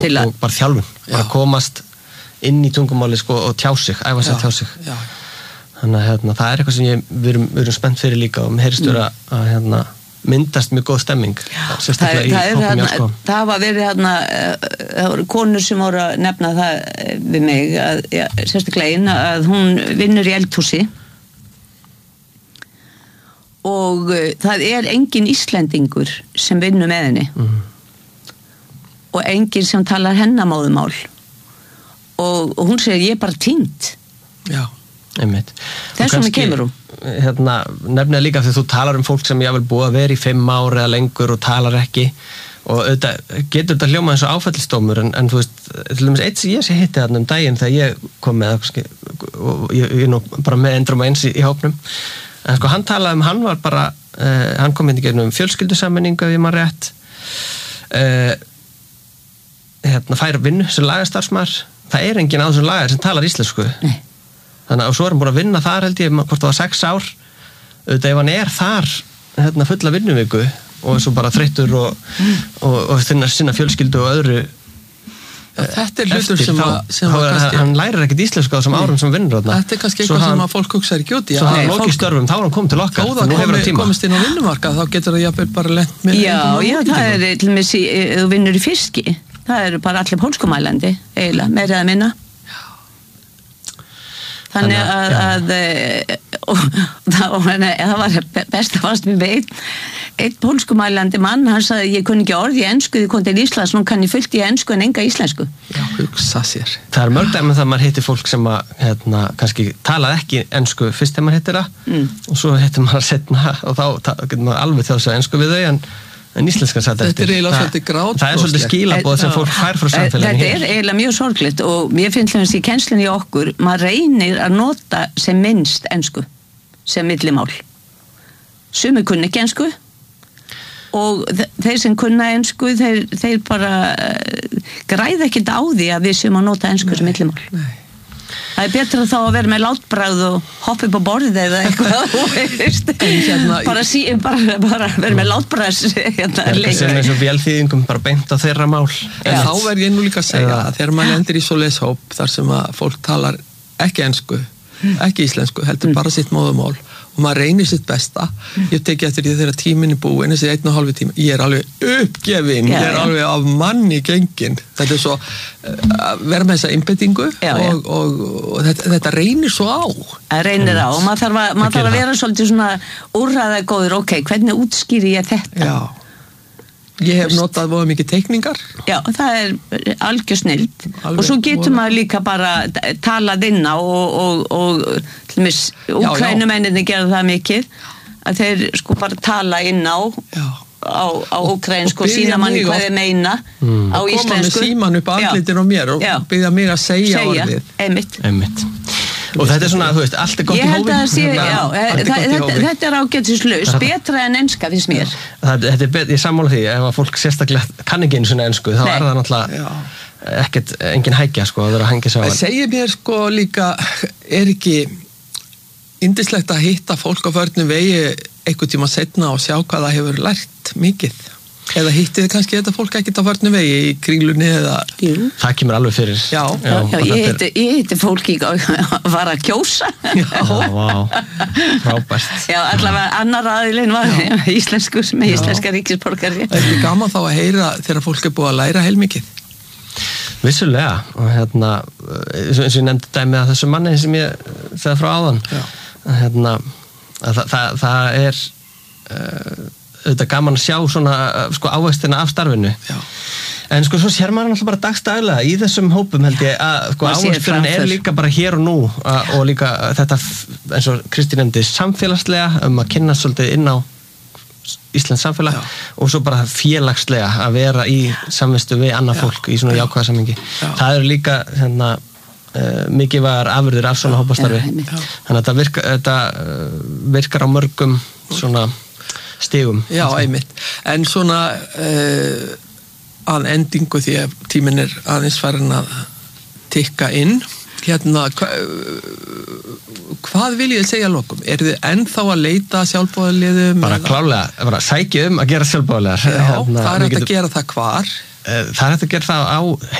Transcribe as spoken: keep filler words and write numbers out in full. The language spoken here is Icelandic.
og, og bara þjálfun, já. Bara komast inn í tungumáli sko, og tjá sig, æfa sig að tjá sig já. Þannig að hérna, það er eitthvað sem ég, við erum, við erum spennt fyrir líka og mér heyrist vera mm. að hérna, myndast mjög góð stemming sérstaklega í hópum Jáskó. Það var verið hérna, það voru konur sem voru að nefna það við mig að, já, sérstaklega inn að hún vinnur í eldhúsi og uh, það er engin Íslendingur sem vinnur með henni mm. og engin sem talar hennamóðumál og, og hún segir ég er bara týnd já einmitt þess vegna kemur hún hérna, nefnilega líka þegar þú talar um fólk sem ég vil búa að vera í fimm ár eða lengur og talar ekki og auðvitað, getur þetta hljóma eins og áfællistómur en, en þú veist, til dæmis eitt sem ég sé hitti þarna um daginn þegar ég kom með og ég er nú bara með endrum og eins í, í hópnum en sko hann talaði um, hann var bara uh, hann kom inn í gegnum fjölskyldusammenningu ef ég maður rétt uh, hérna fær vinnu sem lagastarfsmaður, það er enginn á þessum lagar sem talar íslensku Nei. Þannig að svo er hann búin að vinna þar held ég hvort það var sex ár auðvitað ef hann er þar hérna, fulla vinnuviku og svo bara þreyttur og, og, og finna sinna fjölskyldu og öðru ja, þetta er hlutur eftir, sem, þá, að, sem þá að er, kannski, hann lærir ekkert íslensku á þessum árum sem vinnur þarna. Þetta er kannski eitthvað sem að fólk hugsaður ekki út í svo hann lokið störfum, þá er hann komið til okkar þó það komi, komist inn á vinnumarkað þá getur það jafnvel bara lent með já, já, það er til dæmis þú vinnur í fiski það eru bara allir pólskumælandi eiginlega, meira eða minna þannig að, að og, og, og það var best að fast með einn einn pólskumælandi mann, hann sagði ég kunni ekki orð í ensku, þið kom til Íslands nú kann ég fullt í ensku en enga íslensku já, hugsa sér það er mörg dæmi það maður hittir fólk sem að hérna, kannski talað ekki ensku fyrst þegar maður hittir það mm. og svo hittir maður setna og þá getur maður alveg þjóðs að ensku við þau en en íslenskan satt eftir. Þetta er eiginlega svolítið grátbroslegt. Það er svolítið skilaboð sem fólk fær frá samfélaginu. Þetta er eiginlega mjög sorglegt og mér finnst þess í kennslunni í okkur, maður reynir að nota sem minnst ensku, sem millimál. Sumir kunna ekki ensku og þeir sem kunna ensku, þeir, þeir bara uh, græða ekkert á því að við séum að nota ensku sem millimál. Nei. Það er betra þá að vera með látbragð og hoppa upp á borðið eða eitthvað hérna, bara, sí, bara, bara vera með látbragð hérna, sem er svo vélþýðingum bara beint á þeirra mál en þá verð ég nú líka að segja að þegar maður lendir í svoleiðis hóp þar sem að fólk talar ekki ensku, ekki íslensku heldur bara sitt móðumál og maður reynir sitt besta ég teki eftir því þegar tíminn er búinn þessi einn og hálfi tíma, ég er alveg uppgefin já, ég er já. alveg af manni gengin þetta er svo að vera með þessa einbeitingu já, og, og, og, og þetta, þetta reynir svo á það reynir á og maður þarf að, maður þarf að vera svolítið svona úrræða góður, ok, hvernig útskýri ég þetta já ég hef notað voða mikið teikningar já, það er algjör snild og svo getur maður líka bara talað inn á og, og, og til og með Úkraínumenninni gera það mikið að þeir sko bara tala inn á já. á, á ukrainsku og sína manni hvað þeir meina mm. á íslensku koma með síman upp andlitin á mér og byggja mér að segja, segja orðið einmitt. einmitt og þetta er svona, þú veist, allt er gott í hófi sé, já, þetta, þetta, þetta er ágætislaus betra en enska finnst mér það, þetta er betra, ég sammála því ef að fólk sérstaklega kann ekki einu svona ensku þá Nei. er það náttúrulega já. ekkert, engin hækja sko, það er að hengja sá segja mér sko líka er ekki yndislegt að hitta fólk á förnum vegi einhvern tíma setna og sjá hvað það hefur lært mikið eða hittið kannski þetta fólk ekkert á förnum vegi í kringlunni eða Jú. það kemur alveg fyrir já, já, já ég hitti, ég hitti fólki að fara að kjósa já, vá, frábært já, allavega annar aðilinn var já. íslensku með íslenska ríkisborgari það er ekki gaman þá að heyra þegar fólk er búið að læra heilmikið vissulega og hérna eins og ég nefndi dæmið að þessu manni sem ég segði frá áðan að, hérna, að það, það, það er uh, auðvitað gaman að sjá svona sko ávextina af starfinu já. En sko svo sér maður alltaf bara dagstaglega í þessum hópum held ég að sko ávexturinn er líka bara hér og nú að, og líka þetta eins og Kristín nefndi samfélagslega um að kynna svolítið inn á Íslands samfélag já. Og svo bara félagslega að vera í samvistu við annað fólk í svona jákvæða samhengi það eru líka hérna uh, mikilvægar afurðir af svona hópastarfi þannig að þetta virkar, þetta, uh, virkar á mörgum svona stigum. Já, einmitt. En svona uh, að endingu því að tíminn er aðeins farin að tikka inn hérna hva, hvað vil ég segja lokum? Er þið ennþá að leita sjálfboðaliðum? Bara klálega, bara sækja um að gera sjálfboðaliðar. Já, hérna, það er hægt að gera það hvar? það er hægt að gera það á